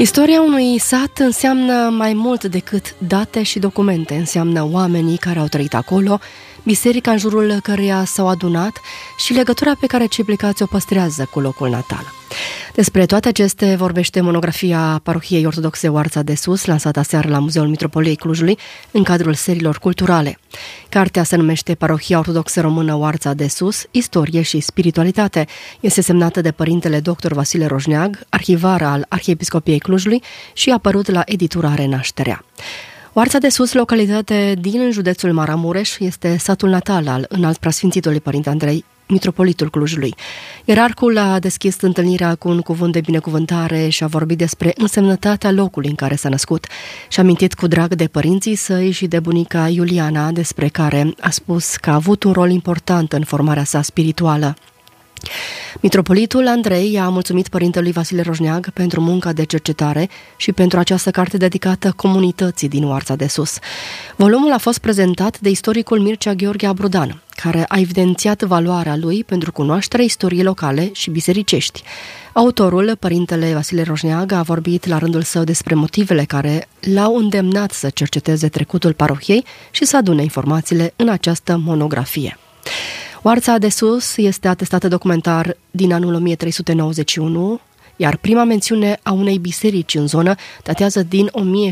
Istoria unui sat înseamnă mai mult decât date și documente, înseamnă oamenii care au trăit acolo, biserica în jurul căreia s-au adunat și legătura pe care cei plecați o păstrează cu locul natal. Despre toate acestea vorbește monografia Parohiei Ortodoxe Oarța de Sus, lansată aseară la Muzeul Mitropoliei Clujului, în cadrul seriilor culturale. Cartea se numește Parohia Ortodoxă Română Oarța de Sus, Istorie și Spiritualitate. Este semnată de părintele dr. Vasile Roșneag, arhivar al Arhiepiscopiei Clujului și a apărut la editura Renașterea. Oarța de Sus, localitate din județul Maramureș, este satul natal al înalt preasfințitului părinte Andrei, mitropolitul Clujului. Ierarhul a deschis întâlnirea cu un cuvânt de binecuvântare și a vorbit despre însemnătatea locului în care s-a născut și a amintit cu drag de părinții săi și de bunica Iuliana, despre care a spus că a avut un rol important în formarea sa spirituală. Mitropolitul Andrei a mulțumit părintelui Vasile Roșneag pentru munca de cercetare și pentru această carte dedicată comunității din Oarța de Sus. Volumul a fost prezentat de istoricul Mircea Gheorghe Abrudan, care a evidențiat valoarea lui pentru cunoașterea istoriei locale și bisericești. Autorul, părintele Vasile Roșneag, a vorbit la rândul său despre motivele care l-au îndemnat să cerceteze trecutul parohiei și să adune informațiile în această monografie. Oarța de Sus este atestată documentar din anul 1391, iar prima mențiune a unei biserici în zonă datează din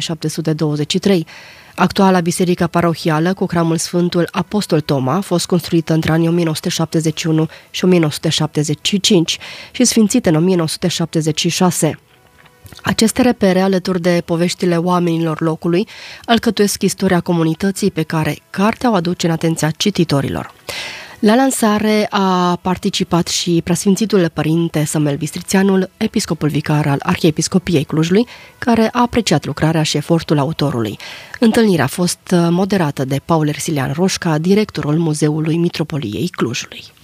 1723. Actuala biserică parohială cu cramul Sfântul Apostol Toma a fost construită între anii 1971 și 1975 și sfințită în 1976. Aceste repere, alături de poveștile oamenilor locului, alcătuiesc istoria comunității pe care cartea o aduce în atenția cititorilor. La lansare a participat și preasfințitul părinte Samuel Bistrițeanul, episcopul vicar al Arhiepiscopiei Clujului, care a apreciat lucrarea și efortul autorului. Întâlnirea a fost moderată de Paul Ersilian Roșca, directorul Muzeului Mitropoliei Clujului.